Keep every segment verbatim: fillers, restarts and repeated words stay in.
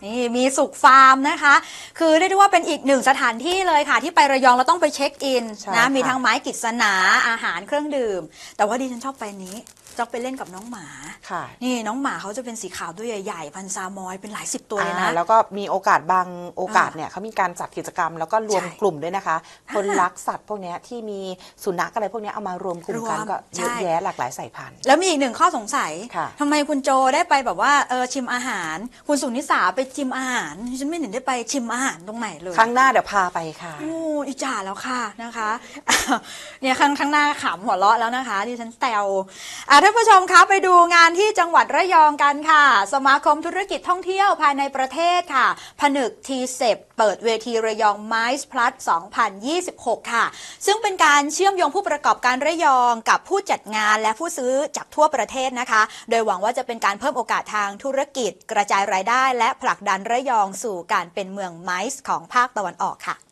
นี่มีสุขฟาร์มนะคะคือเรียกได้ว่าเป็นอีกหนึ่งสถานที่เลยค่ะที่ไประยองเราต้องไปเช็คอินนะมีทั้งไม้กฤษณาอาหารเครื่องดื่มแต่ว่าดิฉันชอบไปนี้จะไปเล่นกับน้องหมาค่ะนี่น้องหมาเขาจะเป็นสีขาวตัวใหญ่ๆพันซามอยเป็นหลายสิบตัวเลยนะแล้วก็มีโอกาสบางโอกาสเนี่ยเขามีการจัดกิจกรรมแล้วก็รวมกลุ่มด้วยนะคะคนรักสัตว์พวกนี้ที่มีสุนัขอะไรพวกนี้เอามารวมกลุ่มกันก็เยอะแยะหลากหลายสายพันธุ์แล้วมีอีกหนึ่งข้อสงสัยทำไมคุณโจได้ไปแบบว่าเออชิมอาหารคุณสุนิสาไปชิมอาหารฉันไม่เห็นได้ไปชิมอาหารตรงไหนเลยครั้งหน้าเดี๋ยวพาไปค่ะโอ้อิจฉาแล้วค่ะนะคะเนี่ยข้างข้างหน้าขำหัวเราะแล้วนะคะดิฉันแซวอ่าท่านผู้ชมคะไปดูงานที่จังหวัดระยองกันค่ะสมาคมธุรกิจท่องเที่ยวภายในประเทศค่ะผนึก ที เซป เปิดเวทีระยอง ไมซ์ พลัส สองพันยี่สิบหก ค่ะซึ่งเป็นการเชื่อมโยงผู้ประกอบการระยองกับผู้จัดงานและผู้ซื้อจากทั่วประเทศนะคะโดยหวังว่าจะเป็นการเพิ่มโอกาสทางธุรกิจกระจายรายได้และผลักดันระยองสู่การเป็นเมืองไมซ์ของภาคตะวันออกค่ะ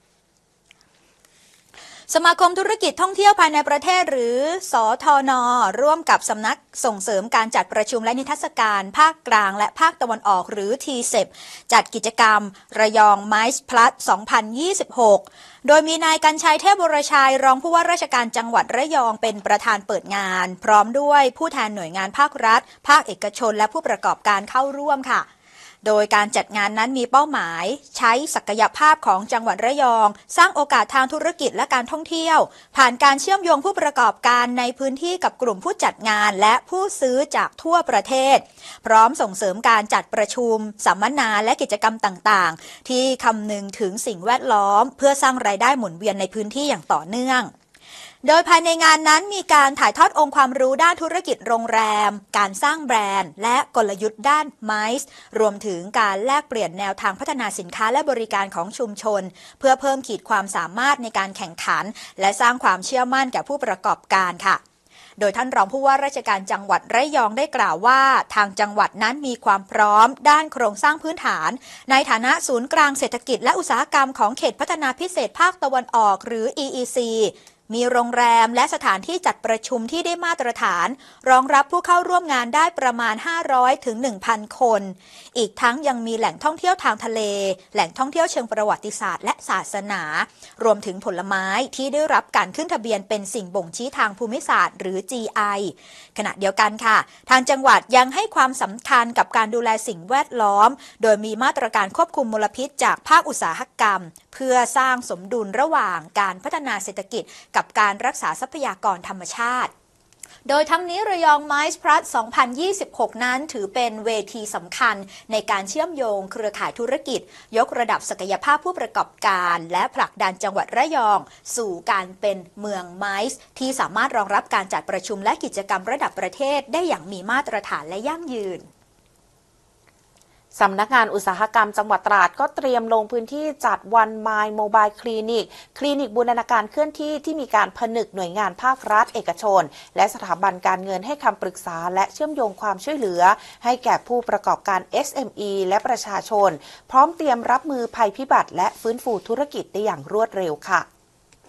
สมาคมธุรกิจท่องเที่ยวภายในประเทศหรือสทน.ร่วมกับสำนักส่งเสริมการจัดประชุมและนิทรรศการภาคกลางและภาคตะวันออกหรือ ที เซป จัดกิจกรรมระยอง ไมซ์ พลัส สองพันยี่สิบหก โดยมีนายกรรชัยเทพวรชัยรองผู้ว่าราชการจังหวัดระยองเป็นประธานเปิดงานพร้อมด้วยผู้แทนหน่วยงานภาครัฐภาคเอกชนและผู้ประกอบการเข้าร่วมค่ะโดยการจัดงานนั้นมีเป้าหมายใช้ศักยภาพของจังหวัดระยองสร้างโอกาสทางธุรกิจและการท่องเที่ยวผ่านการเชื่อมโยงผู้ประกอบการในพื้นที่กับกลุ่มผู้จัดงานและผู้ซื้อจากทั่วประเทศพร้อมส่งเสริมการจัดประชุมสัมมนาและกิจกรรมต่างๆที่คำนึงถึงสิ่งแวดล้อมเพื่อสร้างรายได้หมุนเวียนในพื้นที่อย่างต่อเนื่องโดยภายในงานนั้นมีการถ่ายทอดองค์ความรู้ด้านธุรกิจโรงแรมการสร้างแบรนด์และกลยุทธ์ด้าน ไมซ์ รวมถึงการแลกเปลี่ยนแนวทางพัฒนาสินค้าและบริการของชุมชนเพื่อเพิ่มขีดความสามารถในการแข่งขันและสร้างความเชื่อมั่นแก่ผู้ประกอบการค่ะโดยท่านรองผู้ว่าราชการจังหวัดระยองได้กล่าวว่าทางจังหวัดนั้นมีความพร้อมด้านโครงสร้างพื้นฐานในฐานะศูนย์กลางเศรษฐกิจและอุตสาหกรรมของเขตพัฒนาพิเศษภาคตะวันออกหรือ อี อี ซี มีโรงแรมและสถานที่จัดประชุมที่ได้มาตรฐานรองรับผู้เข้าร่วมงานได้ประมาณ ห้าร้อยถึงหนึ่งพัน คนอีกทั้งยังมีแหล่งท่องเที่ยวทางทะเลแหล่งท่องเที่ยวเชิงประวัติศาสตร์และศาสนารวมถึงผลไม้ที่ได้รับการขึ้นทะเบียนเป็นสิ่งบ่งชี้ทางภูมิศาสตร์หรือ จี ไอ ขณะเดียวกันค่ะทางจังหวัดยังให้ความสำคัญกับการดูแลสิ่งแวดล้อมโดยมีมาตรการควบคุมมลพิษจากภาคอุตสาหกรรมเพื่อสร้างสมดุลระหว่างการพัฒนาเศรษฐกิจกับการรักษาทรัพยากรธรรมชาติโดยทั้งนี้ระยอง ไมซ์ พลัส สองพันยี่สิบหก นั้นถือเป็นเวทีสำคัญในการเชื่อมโยงเครือข่ายธุรกิจยกระดับศักยภาพผู้ประกอบการและผลักดันจังหวัดระยองสู่การเป็นเมืองไมซ์ที่สามารถรองรับการจัดประชุมและกิจกรรมระดับประเทศได้อย่างมีมาตรฐานและยั่งยืนสำนักงานอุตสาหกรรมจังหวัดตราดก็เตรียมลงพื้นที่จัดวันไมล์โมบายคลินิกคลินิกบูรณาการเคลื่อนที่ที่มีการผนึกหน่วยงานภาครัฐเอกชนและสถาบันการเงินให้คำปรึกษาและเชื่อมโยงความช่วยเหลือให้แก่ผู้ประกอบการ เอส เอ็ม อี และประชาชนพร้อมเตรียมรับมือภัยพิบัติและฟื้นฟูธุรกิจได้อย่างรวดเร็วค่ะ